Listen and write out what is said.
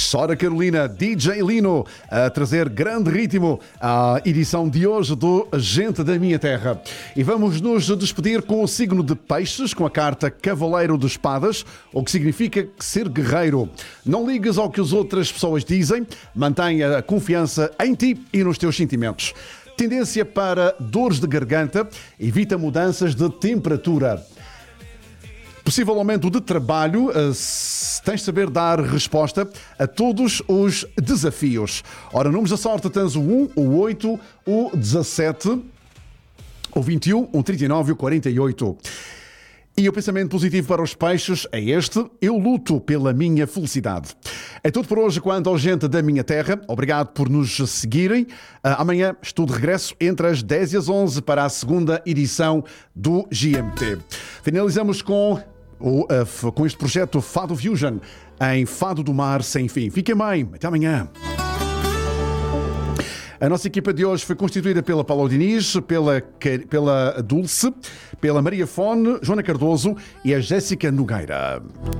Chora Carolina, DJ Lino, a trazer grande ritmo à edição de hoje do Gente da Minha Terra. E vamos nos despedir com o signo de Peixes, com a carta Cavaleiro de Espadas, o que significa ser guerreiro. Não ligues ao que as outras pessoas dizem, mantenha a confiança em ti e nos teus sentimentos. Tendência para dores de garganta, evita mudanças de temperatura. Possível aumento de trabalho, tens de saber dar resposta a todos os desafios. Ora, números da sorte, tens o 1, o 8, o 17, o 21, o 39 e o 48. E o pensamento positivo para os peixes é este: eu luto pela minha felicidade. É tudo por hoje quanto ao Gente da Minha Terra. Obrigado por nos seguirem. Amanhã estou de regresso entre as 10 e as 11 para a segunda edição do GMT. Finalizamos com este projeto Fado Fusion em Fado do Mar Sem Fim. Fiquem bem. Até amanhã. A nossa equipa de hoje foi constituída pela Paula Diniz, pela Dulce, pela Maria Fone, Joana Cardoso e a Jéssica Nogueira.